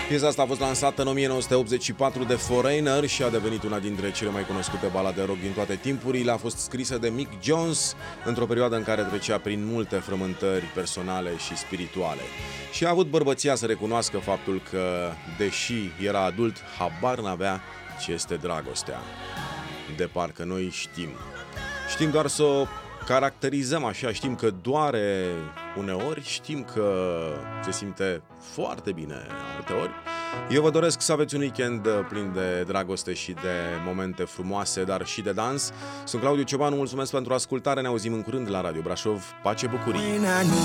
Piesa asta a fost lansată în 1984 de Foreigner și a devenit una dintre cele mai cunoscute balade rock din toate timpurile. A fost scrisă de Mick Jones într-o perioadă în care trecea prin multe frământări personale și spirituale. Și a avut bărbăția să recunoască faptul că, deși era adult, habar n-avea ce este dragostea. De parcă noi știm. Știm doar să o caracterizăm așa, știm că doare uneori, știm că se simte foarte bine alteori. Eu vă doresc să aveți un weekend plin de dragoste și de momente frumoase, dar și de dans. Sunt Claudiu Ciobanu, mulțumesc pentru ascultare, ne auzim în curând la Radio Brașov. Pace, bucurii!